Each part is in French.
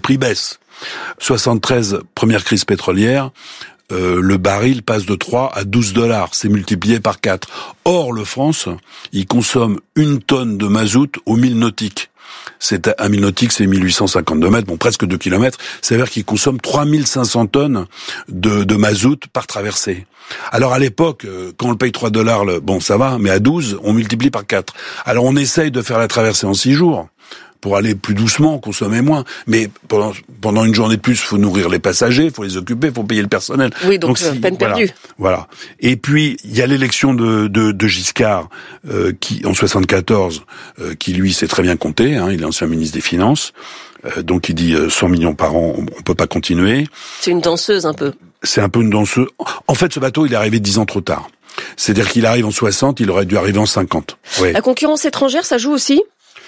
prix baissent. 73, première crise pétrolière, le baril passe de 3 à 12 $, c'est multiplié par 4. Or, le France, il consomme 1 tonne de mazout aux 1000 nautiques. C'est à 1000 nautiques, c'est 1852 mètres, bon, presque 2 kilomètres. Ça veut dire qu'il consomme 3500 tonnes de mazout par traversée. Alors, à l'époque, quand on le paye 3 $, bon, ça va, mais à 12, on multiplie par 4. Alors, on essaye de faire la traversée en 6 jours. Pour aller plus doucement, consommer moins. Mais pendant une journée de plus, il faut nourrir les passagers, il faut les occuper, il faut payer le personnel. Oui, donc peine perdue. Voilà. Et puis, il y a l'élection de Giscard, qui en 74, qui lui sait très bien compter, il est ancien ministre des Finances, donc il dit 100 millions par an, on peut pas continuer. C'est une danseuse un peu. C'est un peu une danseuse. En fait, ce bateau, il est arrivé 10 ans trop tard. C'est-à-dire qu'il arrive en 60, il aurait dû arriver en 50. Ouais. La concurrence étrangère, ça joue aussi ?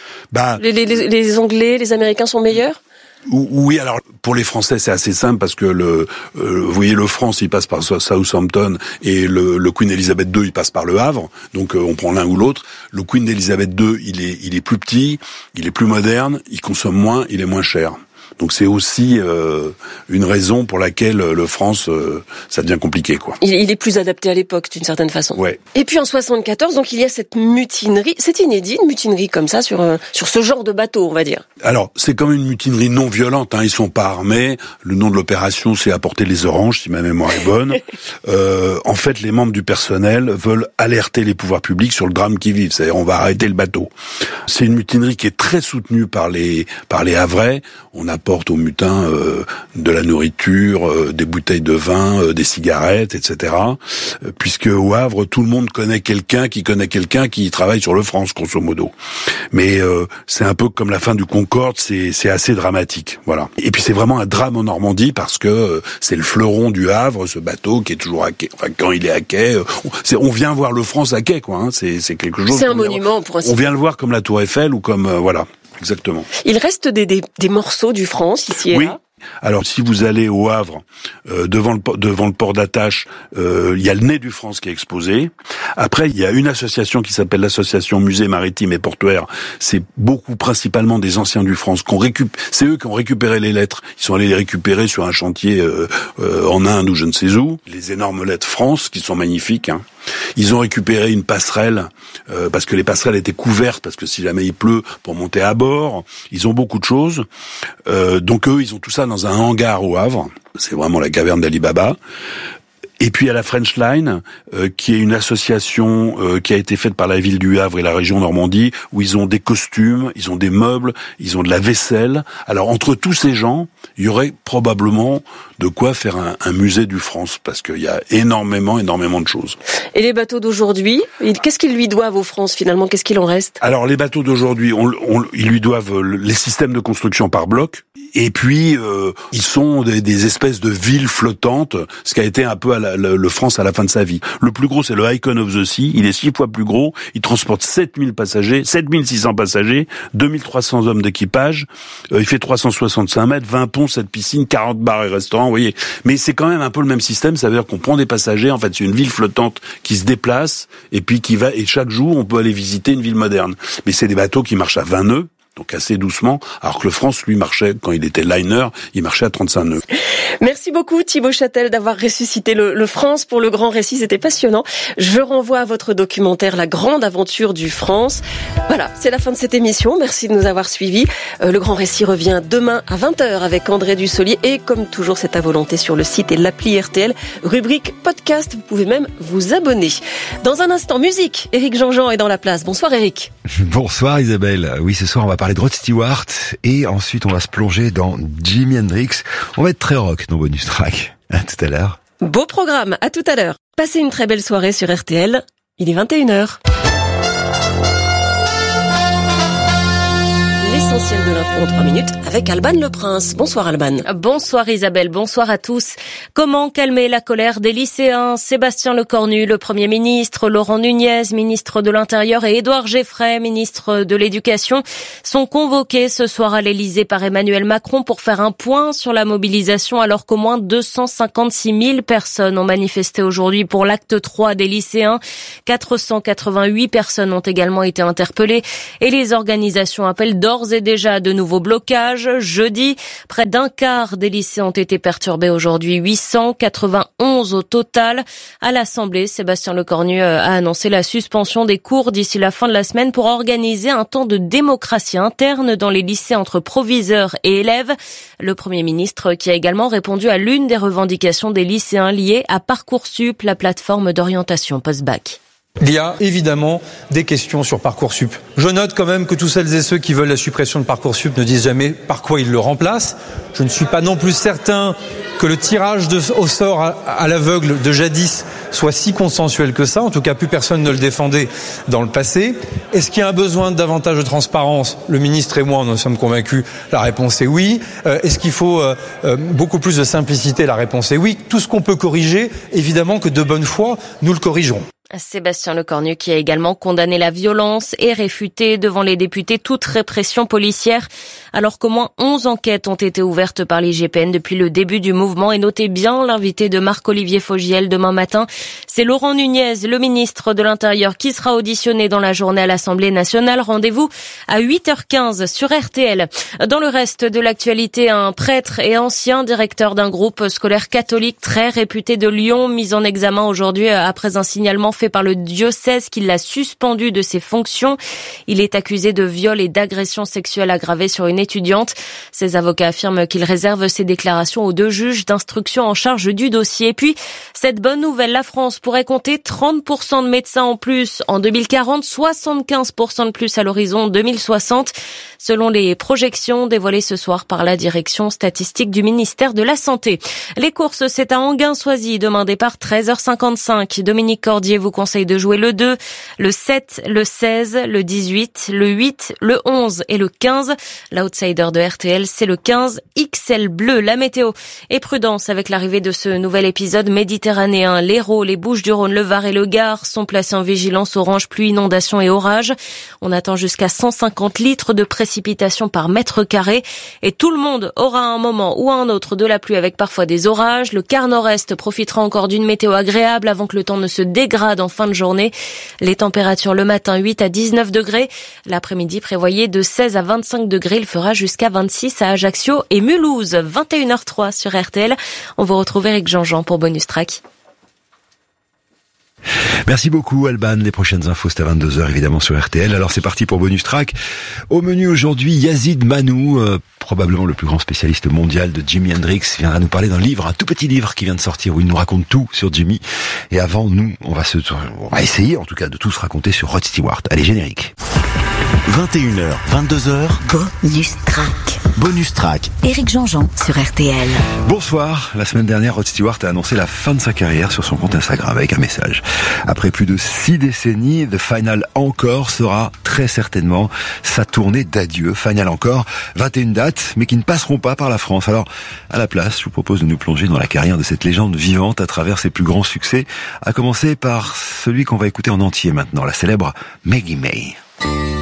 Les Anglais, les Américains sont meilleurs ? Oui, alors pour les Français c'est assez simple parce que vous voyez, le France il passe par Southampton et le Queen Elizabeth II il passe par Le Havre, donc on prend l'un ou l'autre. Le Queen Elizabeth II il est plus petit, il est plus moderne, il consomme moins, il est moins cher. Donc c'est aussi une raison pour laquelle le France, ça devient compliqué, quoi. Il est plus adapté à l'époque, d'une certaine façon. Ouais. Et puis en 74, donc il y a cette mutinerie. C'est inédit, une mutinerie comme ça sur ce genre de bateau, on va dire. Alors c'est comme une mutinerie non violente. Ils sont pas armés. Le nom de l'opération, c'est apporter les oranges, si ma mémoire est bonne. En fait, les membres du personnel veulent alerter les pouvoirs publics sur le drame qu'ils vivent. C'est-à-dire, on va arrêter le bateau. C'est une mutinerie qui est très soutenue par les Havrais. On apporte aux mutins de la nourriture, des bouteilles de vin, des cigarettes, etc. Puisque au Havre, tout le monde connaît quelqu'un qui travaille sur le France, grosso modo. Mais c'est un peu comme la fin du Concorde, c'est assez dramatique, voilà. Et puis c'est vraiment un drame en Normandie parce que c'est le fleuron du Havre, ce bateau qui est toujours à quai. Enfin, quand il est à quai, on vient voir le France à quai, quoi. C'est quelque chose. C'est un monument pour ainsi dire. On vient le voir comme la Tour Eiffel ou comme voilà. Exactement. Il reste des morceaux du France ici et là. Alors, si vous allez au Havre, devant le port d'Attache, il y a le nez du France qui est exposé. Après, il y a une association qui s'appelle l'association Musée Maritime et Portuaire. C'est principalement des anciens du France c'est eux qui ont récupéré les lettres. Ils sont allés les récupérer sur un chantier en Inde ou je ne sais où. Les énormes lettres France qui sont magnifiques. Ils ont récupéré une passerelle parce que les passerelles étaient couvertes parce que si jamais il pleut pour monter à bord. Ils ont beaucoup de choses. Donc eux, ils ont tout ça dans un hangar au Havre. C'est vraiment la caverne d'Ali Baba. Et puis à la French Line, qui est une association qui a été faite par la ville du Havre et la région Normandie, où ils ont des costumes, ils ont des meubles, ils ont de la vaisselle. Alors entre tous ces gens, il y aurait probablement de quoi faire un musée du France, parce qu'il y a énormément de choses. Et les bateaux d'aujourd'hui, qu'est-ce qu'ils lui doivent aux France finalement ? Qu'est-ce qu'il en reste ? Alors les bateaux d'aujourd'hui, ils lui doivent les systèmes de construction par bloc, et puis ils sont des espèces de villes flottantes, ce qui a été un peu le France à la fin de sa vie. Le plus gros, c'est le Icon of the Sea. Il est 6 fois plus gros. Il transporte 7600 passagers, 2300 hommes d'équipage. Il fait 365 mètres, 20 ponts, 7 piscines, 40 bars et restaurants, vous voyez. Mais c'est quand même un peu le même système. Ça veut dire qu'on prend des passagers. En fait, c'est une ville flottante qui se déplace et puis et chaque jour, on peut aller visiter une ville moderne. Mais c'est des bateaux qui marchent à 20 nœuds. Donc assez doucement, alors que le France, lui, marchait, quand il était liner, il marchait à 35 nœuds. Merci beaucoup Thibaut Châtel d'avoir ressuscité le France pour le grand récit, c'était passionnant. Je renvoie à votre documentaire La Grande Aventure du France. Voilà, c'est la fin de cette émission, merci de nous avoir suivis. Le grand récit revient demain à 20h avec André Dussolier et comme toujours c'est à volonté sur le site et l'appli RTL, rubrique podcast, vous pouvez même vous abonner. Dans un instant, musique, Éric Jean-Jean est dans la place. Bonsoir Éric. Bonsoir Isabelle. Oui, ce soir on va parler de Rod Stewart et ensuite on va se plonger dans Jimi Hendrix. On va être très rock dans Bonus Track. À tout à l'heure. Beau programme, à tout à l'heure. Passez une très belle soirée sur RTL. Il est 21h. L'essentiel de l'info en 3 minutes avec Alban Le Prince. Bonsoir Alban. Bonsoir Isabelle, bonsoir à tous. Comment calmer la colère des lycéens ? Sébastien Lecornu, le Premier ministre, Laurent Nunez, ministre de l'Intérieur et Édouard Geffray, ministre de l'Éducation, sont convoqués ce soir à l'Élysée par Emmanuel Macron pour faire un point sur la mobilisation alors qu'au moins 256 000 personnes ont manifesté aujourd'hui pour l'acte 3 des lycéens. 488 personnes ont également été interpellées et les organisations appellent d'ores et déjà de nouveau nouveau blocage. Jeudi, près d'un quart des lycées ont été perturbés aujourd'hui, 891 au total. À l'Assemblée, Sébastien Lecornu a annoncé la suspension des cours d'ici la fin de la semaine pour organiser un temps de démocratie interne dans les lycées entre proviseurs et élèves. Le Premier ministre qui a également répondu à l'une des revendications des lycéens liées à Parcoursup, la plateforme d'orientation post-bac. Il y a évidemment des questions sur Parcoursup. Je note quand même que tous celles et ceux qui veulent la suppression de Parcoursup ne disent jamais par quoi ils le remplacent. Je ne suis pas non plus certain que le tirage au sort à l'aveugle de jadis soit si consensuel que ça. En tout cas, plus personne ne le défendait dans le passé. Est-ce qu'il y a un besoin de davantage de transparence ? Le ministre et moi, nous en sommes convaincus. La réponse est oui. Est-ce qu'il faut beaucoup plus de simplicité ? La réponse est oui. Tout ce qu'on peut corriger, évidemment que de bonne foi, nous le corrigerons. Sébastien Lecornu qui a également condamné la violence et réfuté devant les députés toute répression policière, alors qu'au moins 11 enquêtes ont été ouvertes par l'IGPN depuis le début du mouvement. Et notez bien l'invité de Marc-Olivier Fogiel demain matin, c'est Laurent Nunez, le ministre de l'Intérieur, qui sera auditionné dans la journée à l'Assemblée nationale. Rendez-vous à 8h15 sur RTL. Dans le reste de l'actualité, un prêtre et ancien directeur d'un groupe scolaire catholique très réputé de Lyon, mis en examen aujourd'hui après un signalement fait par le diocèse qui l'a suspendu de ses fonctions. Il est accusé de viol et d'agression sexuelle aggravée sur une étudiante. Ses avocats affirment qu'il réserve ses déclarations aux 2 juges d'instruction en charge du dossier. Et puis, cette bonne nouvelle, la France pourrait compter 30% de médecins en plus en 2040, 75% de plus à l'horizon 2060, selon les projections dévoilées ce soir par la direction statistique du ministère de la Santé. Les courses, c'est à Enghien-Soisy. Demain départ 13h55. Dominique Cordier vous conseille de jouer le 2, le 7, le 16, le 18, le 8, le 11 et le 15. L'outsider de RTL, c'est le 15 XL bleu. La météo et prudence avec l'arrivée de ce nouvel épisode méditerranéen. L'Hérault, les Bouches-du-Rhône, le Var et le Gard sont placés en vigilance orange, pluie, inondation et orage. On attend jusqu'à 150 litres de précipitations par mètre carré. Et tout le monde aura à un moment ou à un autre de la pluie avec parfois des orages. Le quart nord-est profitera encore d'une météo agréable avant que le temps ne se dégrade en fin de journée. Les températures le matin 8 à 19 degrés. L'après-midi prévoyé de 16 à 25 degrés. Il fera jusqu'à 26 à Ajaccio et Mulhouse. 21h03 sur RTL. On vous retrouve Éric Jean-Jean pour Bonus Track. Merci beaucoup Alban, les prochaines infos c'est à 22h évidemment sur RTL. Alors c'est parti pour Bonus Track. Au menu aujourd'hui, Yazid Manou, probablement le plus grand spécialiste mondial de Jimi Hendrix, viendra nous parler d'un livre, un tout petit livre qui vient de sortir où il nous raconte tout sur Jimi. Et avant, nous, on va essayer en tout cas de tout se raconter sur Rod Stewart. Allez, générique. 21h, 22h. Bonus Track. Bonus Track. Éric Jean-Jean sur RTL. Bonsoir. La semaine dernière, Rod Stewart a annoncé la fin de sa carrière sur son compte Instagram avec un message. Après plus de 6 décennies, The Final Encore sera très certainement sa tournée d'adieu. Final Encore, 21 dates, mais qui ne passeront pas par la France. Alors, à la place, je vous propose de nous plonger dans la carrière de cette légende vivante à travers ses plus grands succès, à commencer par celui qu'on va écouter en entier maintenant, la célèbre Maggie May.